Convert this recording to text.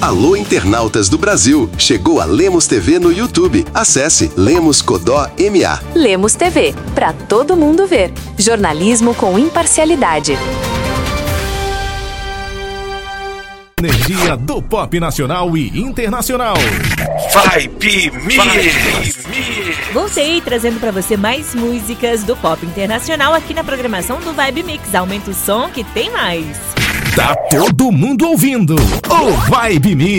Alô, internautas do Brasil! Chegou a Lemos TV no YouTube. Acesse Lemos Codó MA. Lemos TV, pra todo mundo ver. Jornalismo com imparcialidade. Energia do pop nacional e internacional. Vibe Mix. Voltei trazendo pra você mais músicas do pop internacional aqui na programação do Vibe Mix. Aumenta o som que tem mais. Tá todo mundo ouvindo o Vibe Mix.